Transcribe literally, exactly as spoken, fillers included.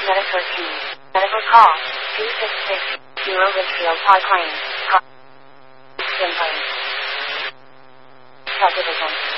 Medical team. Medical call. two six six zero Richfield Park Lane. Call. Simply. Subdivision.